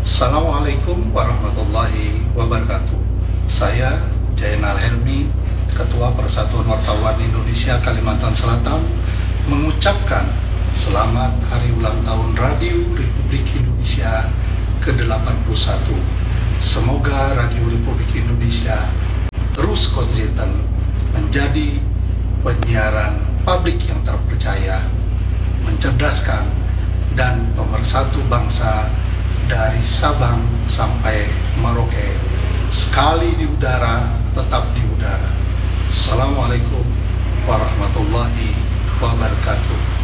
Assalamualaikum warahmatullahi wabarakatuh. Saya Jainal Helmi, Ketua Persatuan Wartawan Indonesia Kalimantan Selatan, mengucapkan selamat hari ulang tahun Radio Republik Indonesia ke-81. Semoga Radio Republik Indonesia terus konsisten menjadi penyiaran publik yang terpercaya, mencerdaskan, dan pemersatu bangsa dari Sabang sampai Merauke. Sekali di udara, tetap di udara. Assalamualaikum warahmatullahi wabarakatuh.